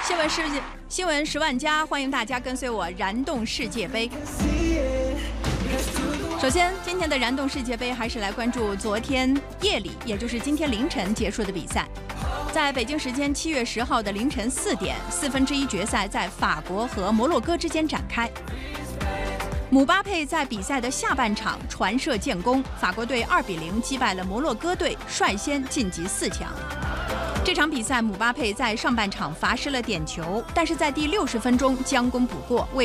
新闻10万加，欢迎大家跟随我燃动世界杯。首先，今天的燃动世界杯还是来关注昨天夜里，也就是今天凌晨结束的比赛。在北京时间7月10号的凌晨4点，1/4决赛在法国和摩洛哥之间展开。姆巴佩在比赛的下半场传射建功，法国队2-0击败了摩洛哥队，率先晋级4强。这场比赛，姆巴佩在上半场罚失了点球，但是在第60分钟将功补过，为